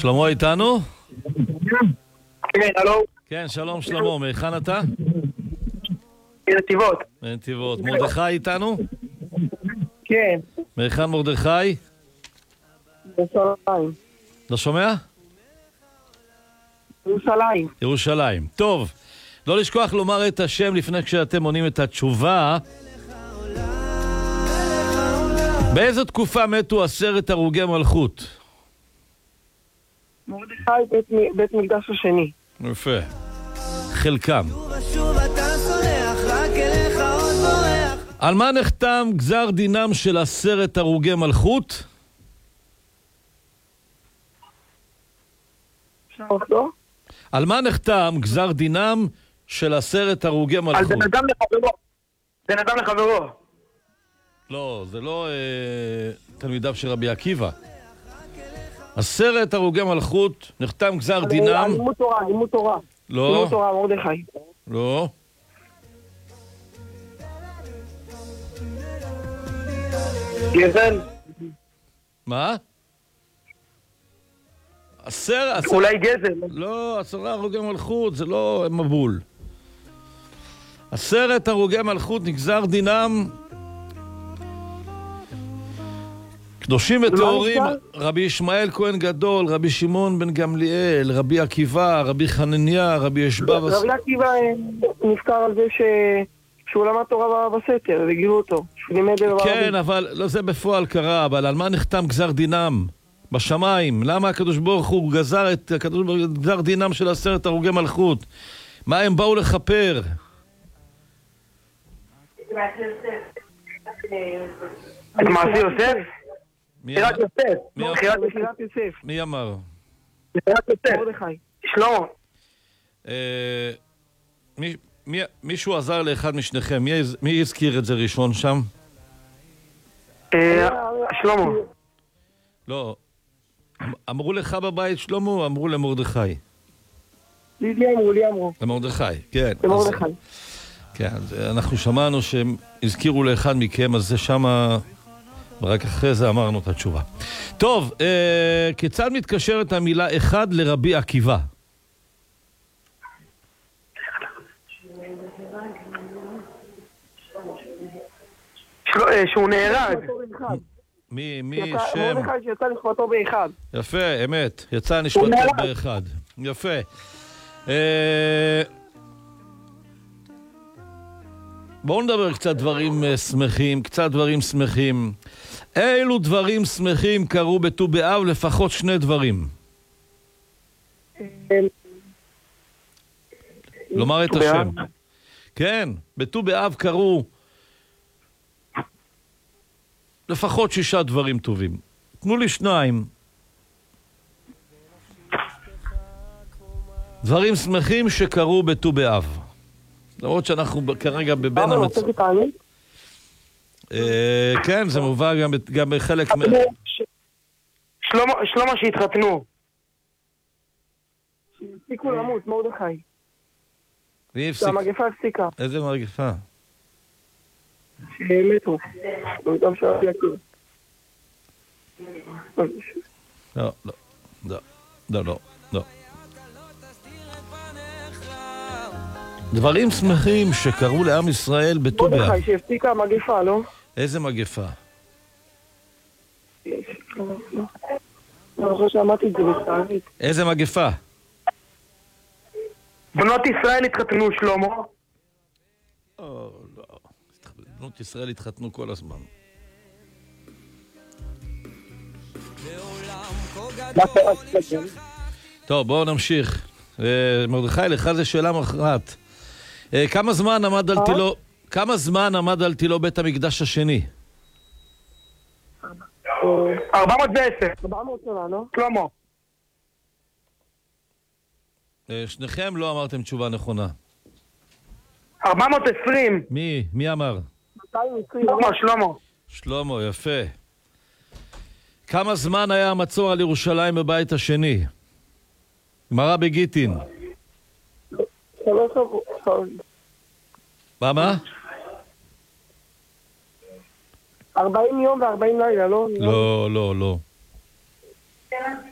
שלמה איתנו? כן, הלו. כן, שלום שלמה, מהיכן אתה? מנתיבות. מנתיבות. מרדכי איתנו? כן. מהיכן מרדכי? ירושלים. לא שומע? ירושלים. ירושלים. טוב, לא לשכוח לומר את השם לפני שאתם עונים את התשובה. באיזו תקופה מתו 10 הרוגי מלכות? מרדכי בית מקדש השני. יפה. חלקם. על מה נחתם גזר דינם של 10 הרוגי מלכות? על מה נחתם גזר דינם של 10 הרוגי מלכות? על בן אדם לחברו. בן אדם לחברו. לא, זה לא תלמידיו של רבי עקיבא. 10 הרוגי מלכות, נחתם גזר דינם. לימוד תורה, לימוד תורה. לא. לימוד תורה, מרדכי. לא. גזל. מה? 10. אולי גזל. לא, 10 הרוגי מלכות, זה לא מבול. 10 הרוגי מלכות נגזר דינם. קדושים וטהורים, רבי ישמעאל כהן גדול, רבי שמעון בן גמליאל, רבי עקיבא, רבי חנניה, רבי ישבע. רבי עקיבא נזכר על זה שהוא למד תורה בסתר, והגיעו אותו. כן, אבל לא זה בפועל קרה, אבל על מה נחתם גזר דינם? בשמיים. למה הקדוש ברוך הוא גזר את גזר דינם של 10 הרוגי מלכות? מה הם באו לכפר? את מעשי יוסף? בחירת יוסף. בחירת יוסף. מי אמר? בחירת יוסף. מרדכי. שלמה. מישהו עזר לאחד משניכם. מי הזכיר את זה ראשון שם? שלמה. לא. אמרו לך בבית שלמה או אמרו למרדכי? לי אמרו. למרדכי, כן. למרדכי. כן, אנחנו שמענו שהם הזכירו לאחד מכם, אז זה שמה, ורק אחרי זה אמרנו את התשובה. טוב, כיצד מתקשרת המילה אחד לרבי עקיבא? שהוא נהרג. מי שם? מרדכי שיצא נשמתו באחד. יפה, אמת. יצא נשמתו באחד. יפה. בואו נדבר קצת דברים שמחים, קצת דברים שמחים. אילו דברים שמחים קרו בט"ו באב? לפחות 2 דברים. לומר את השם. כן, בט"ו באב קרו לפחות 6 דברים טובים. תנו לי 2. דברים שמחים שקרו בט"ו באב. למרות שאנחנו כרגע בבין כן, זה מובא גם בחלק שלמה שהתחתנו. הפסיקו למות, מרדכי. שהמגפה הפסיקה. איזה מגפה? שמתו. במיטב של רבי עקיבא. לא. דברים שמחים שקרו לעם ישראל בט"ו באב. מרדכי שהפסיקה המגפה, לא? איזה מגפה? אני חושב שאמרתי את זה בצערית. איזה מגפה? בנות ישראל התחתנו, שלמה. לא. בנות ישראל התחתנו כל הזמן. טוב, בואו נמשיך. מרדכי, לך זה שאלה מכרעת. כמה זמן עמד על תילו בית המקדש השני? 410. 400 שנה, לא? שלמה. שניכם לא אמרתם תשובה נכונה. 420. מי אמר? 220. שלמה. שלמה, יפה. כמה זמן היה המצור על ירושלים בבית השני? גמרא בגיטין. 3 שבועות. מה? 40 יום ו40 לילה, לא? לא.